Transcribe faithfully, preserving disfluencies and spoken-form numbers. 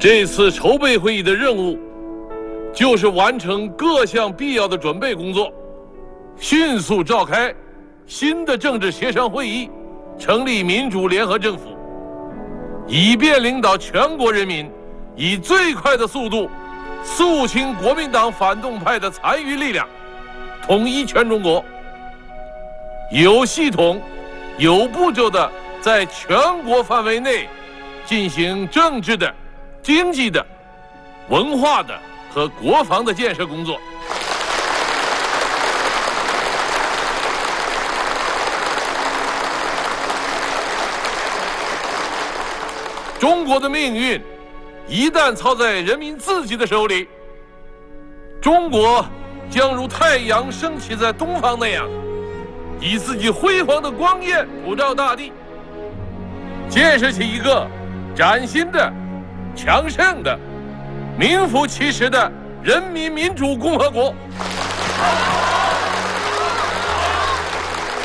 这次筹备会议的任务，就是完成各项必要的准备工作，迅速召开新的政治协商会议，成立民主联合政府，以便领导全国人民以最快的速度肃清国民党反动派的残余力量，统一全中国，有系统、有步骤的在全国范围内进行政治的、经济的、文化的和国防的建设工作。中国的命运一旦操在人民自己的手里，中国将如太阳升起在东方那样，以自己辉煌的光焰普照大地，建设起一个崭新的、强盛的、名副其实的人民民主共和国。